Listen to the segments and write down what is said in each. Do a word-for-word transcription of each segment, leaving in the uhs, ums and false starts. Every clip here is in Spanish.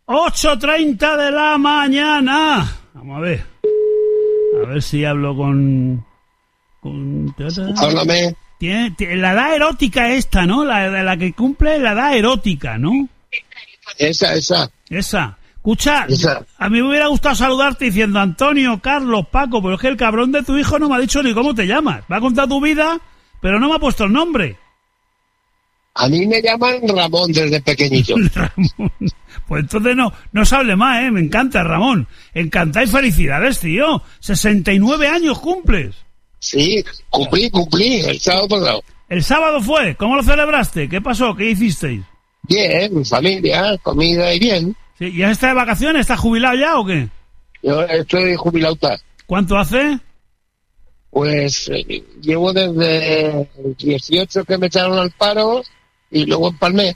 ocho treinta de la mañana. Vamos a ver. A ver si hablo con... con... Háblame. Tiene, tiene la edad erótica esta, ¿no? La, la que cumple la edad erótica, ¿no? Esa, esa. Esa. Escucha, esa. A mí me hubiera gustado saludarte diciendo Antonio, Carlos, Paco, pero es que el cabrón de tu hijo no me ha dicho ni cómo te llamas. Me ha contado tu vida, pero no me ha puesto el nombre. A mí me llaman Ramón desde pequeñito. Ramón. Pues entonces no, no se hable más, ¿eh? Me encanta, Ramón. Encanta y felicidades, tío. sesenta y nueve años cumples. Sí, cumplí, cumplí, el sábado pasado. ¿El sábado fue? ¿Cómo lo celebraste? ¿Qué pasó? ¿Qué hicisteis? Bien, familia, comida y bien. Sí, ¿ya estás de vacaciones? ¿Estás jubilado ya o qué? Yo estoy jubilado. ¿Cuánto hace? Pues eh, llevo desde el dieciocho que me echaron al paro y luego empalmé.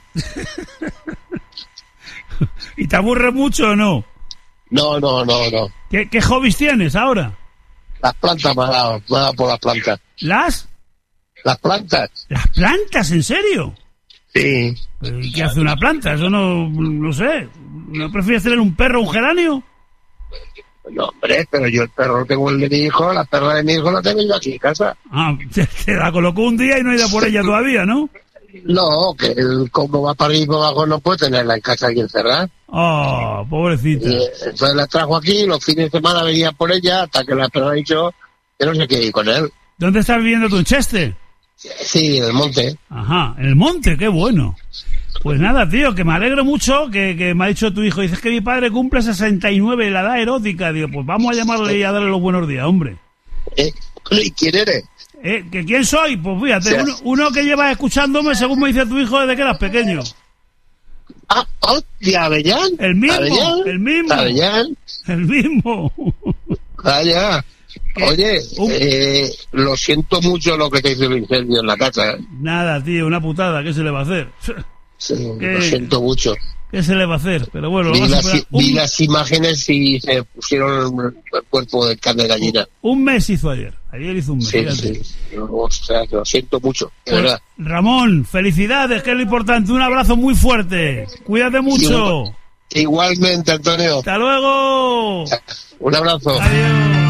¿Y te aburre mucho o no? No, no, no, no. ¿Qué, qué hobbies tienes ahora? Las plantas me ha dado, me ha dado por las plantas. ¿Las? Las plantas. ¿Las plantas? ¿En serio? Sí. ¿Y qué hace una planta? Eso no, no sé. ¿No prefieres tener un perro o un geranio? No, hombre, pero yo el perro lo tengo el de mi hijo, la perra de mi hijo la tengo yo aquí en casa. Ah, te la colocó un día y no he ido por ella todavía, ¿no? No, que él como va para arriba y para abajo no puede tenerla en casa aquí encerrada. Oh, pobrecita. Y, entonces la trajo aquí, los fines de semana venía por ella, hasta que la perra ha dicho que no se quiere ir con él. ¿Dónde estás viviendo tú, en Cheste? Sí, en el monte. Ajá, en el monte, qué bueno. Pues nada, tío, que me alegro mucho que, que me ha dicho tu hijo. Dices que mi padre cumple sesenta y nueve, la edad erótica. Digo, pues vamos a llamarle y a darle los buenos días, hombre. ¿Eh? ¿Y quién eres? ¿Eh? ¿Que quién soy? Pues fíjate, O sea, uno, uno que lleva escuchándome, según me dice tu hijo, desde que eras pequeño. Ah, hostia, Avellán. El mismo, Avellán, el mismo. Avellán. El mismo. Vaya. Oye, Un... eh, lo siento mucho lo que te hizo el incendio en la casa. ¿eh? Nada, tío, una putada, ¿qué se le va a hacer? Sí, ¿Qué? Lo siento mucho. ¿Qué se le va a hacer? Pero bueno, Vi, lo vas a las, un... vi las imágenes y se pusieron el cuerpo de carne de gallina. Un mes hizo ayer. Ayer hizo un mes. Sí, sí. O sea, lo siento mucho, de pues, verdad. Ramón, felicidades, que es lo importante. Un abrazo muy fuerte. Cuídate mucho. Igualmente, Antonio. Hasta luego. Un abrazo. Adiós.